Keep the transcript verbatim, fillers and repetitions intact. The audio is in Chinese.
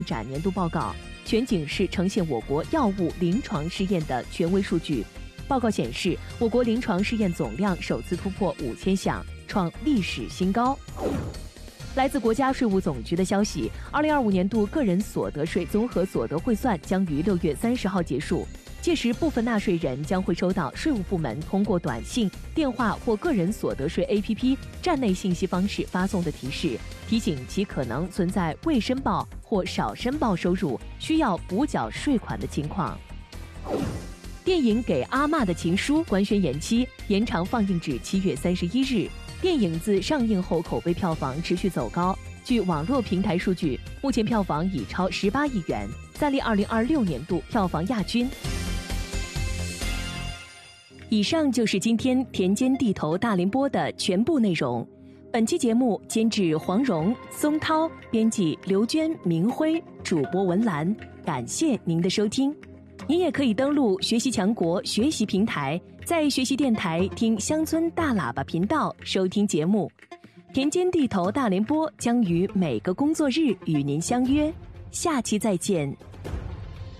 展年度报告，全景式呈现我国药物临床试验的权威数据。报告显示，我国临床试验总量首次突破五千项，创历史新高。来自国家税务总局的消息，二零二五年度个人所得税综合所得汇算将于六月三十号结束。届时，部分纳税人将会收到税务部门通过短信、电话或个人所得税 A P P 站内信息方式发送的提示，提醒其可能存在未申报或少申报收入，需要补缴税款的情况。电影《给阿嬷的情书》官宣延期，延长放映至七月三十一日。电影自上映后口碑票房持续走高，据网络平台数据，目前票房已超十八亿元，暂立二零二六年度票房亚军。以上就是今天田间地头大联播的全部内容。本期节目监制黄蓉、松涛，编辑刘娟、明辉，主播文兰。感谢您的收听。您也可以登录学习强国学习平台，在学习电台听乡村大喇叭频道收听节目。田间地头大联播将于每个工作日与您相约，下期再见。